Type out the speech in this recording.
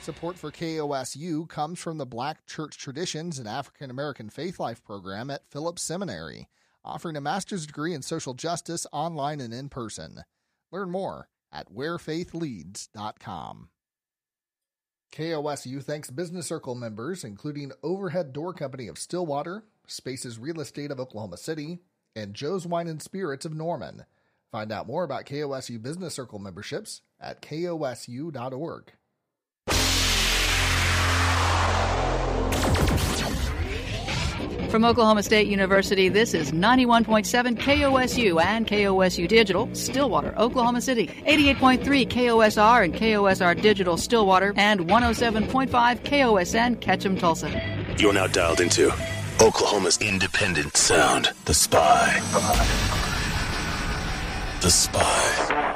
Support for KOSU comes from the Black Church Traditions and African American Faith Life program at Phillips Seminary, offering a master's degree in social justice online and in person. Learn more at wherefaithleads.com. KOSU thanks Business Circle members, including Overhead Door Company of Stillwater, Spaces Real Estate of Oklahoma City, and Joe's Wine and Spirits of Norman. Find out more about KOSU Business Circle memberships at kosu.org. From Oklahoma State University, this is 91.7 KOSU and KOSU Digital, Stillwater, Oklahoma City, 88.3 KOSR and KOSR Digital, Stillwater, and 107.5 KOSN, Ketchum, Tulsa. You're now dialed into Oklahoma's independent sound, The Spy. The Spy.